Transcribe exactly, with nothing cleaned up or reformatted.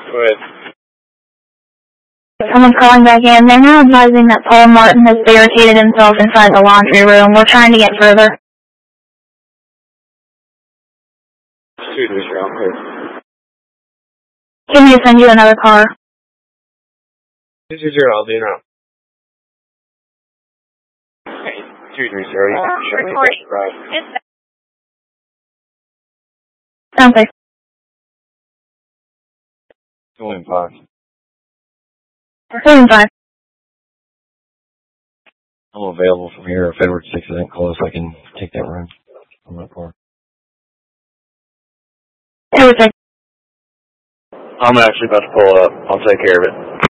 Go ahead. Someone's calling back in. They're now advising that Paul Martin has barricaded himself inside the laundry room. We're trying to get further. two three zero, clear. Can we send you another car? two two zero, I'll be in route. Okay, two three zero, you can show me the right. Sounds like. William five. William five. I'm available from here. If Edward six isn't close, I can take that run. I'm not far. Edward six. I'm actually about to pull up. I'll take care of it.